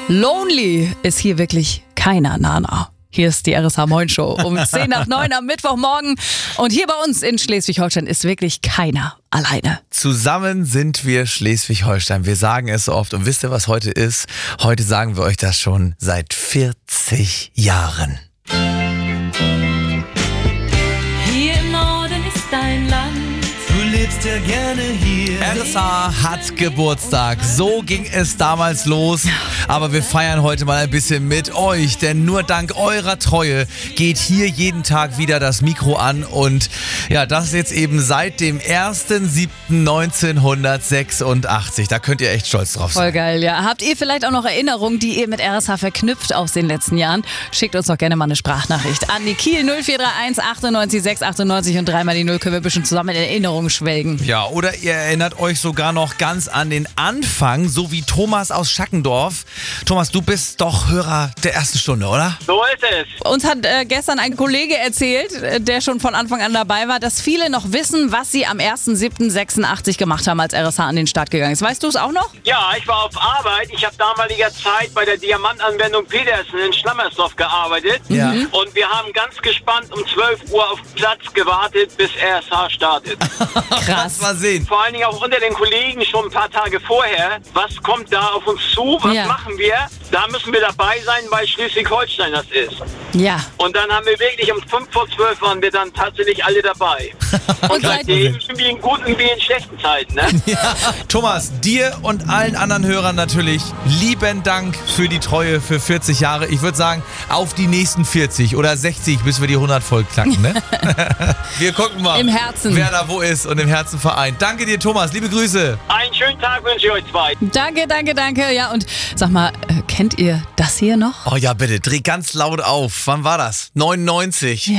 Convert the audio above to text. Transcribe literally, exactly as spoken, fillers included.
Lonely ist hier wirklich keiner, Nana. Hier ist die R S H Moin Show um zehn nach neun am Mittwochmorgen. Und hier bei uns in Schleswig-Holstein ist wirklich keiner alleine. Zusammen sind wir Schleswig-Holstein. Wir sagen es so oft. Und wisst ihr, was heute ist? Heute sagen wir euch das schon seit vierzig Jahren. Hier im Norden ist dein Land. Du lebst ja gerne hier. R S H hat Geburtstag. So ging es damals los. Aber wir feiern heute mal ein bisschen mit euch. Denn nur dank eurer Treue geht hier jeden Tag wieder das Mikro an. Und ja, das jetzt eben seit dem ersten siebten neunzehnhundertsechsundachtzig. Da könnt ihr echt stolz drauf sein. Voll geil, ja. Habt ihr vielleicht auch noch Erinnerungen, die ihr mit R S H verknüpft aus den letzten Jahren? Schickt uns doch gerne mal eine Sprachnachricht an die Kiel null vier drei eins achtundneunzig sechs achtundneunzig und dreimal die Null können wir ein bisschen zusammen in Erinnerungen schwelgen. Ja, oder ihr erinnert euch sogar noch ganz an den Anfang, so wie Thomas aus Schackendorf. Thomas, du bist doch Hörer der ersten Stunde, oder? So ist es. Uns hat äh, gestern ein Kollege erzählt, äh, der schon von Anfang an dabei war, dass viele noch wissen, was sie am ersten siebten sechsundachtzig gemacht haben, als R S H an den Start gegangen ist. Weißt du es auch noch? Ja, ich war auf Arbeit. Ich habe damaliger Zeit bei der Diamantanwendung Petersen in Schlammersdorf gearbeitet. Ja. Mhm. Und wir haben ganz gespannt um zwölf Uhr auf Platz gewartet, bis R S H startet. Krass. Mal sehen. Vor allen Dingen auch unter den Kollegen schon ein paar Tage vorher. Was kommt da auf uns zu? Was Ja. machen wir? Da müssen wir dabei sein, weil Schleswig-Holstein das ist. Ja. Und dann haben wir wirklich um fünf vor zwölf waren wir dann tatsächlich alle dabei. Und seitdem wie in guten wie in schlechten Zeiten, ne? Ja. Thomas, dir und allen anderen Hörern natürlich lieben Dank für die Treue für vierzig Jahre. Ich würde sagen, auf die nächsten vierzig oder sechzig, bis wir die hundert voll knacken, ne? Wir gucken mal, Im Herzen. wer da wo ist und im Herzen vereint. Danke dir, Thomas. Liebe Grüße. Einen schönen Tag wünsche ich euch zwei. Danke, danke, danke. Ja, und sag mal, äh, kennt ihr das hier noch? Oh ja, bitte, dreh ganz laut auf. Wann war das? neunundneunzig.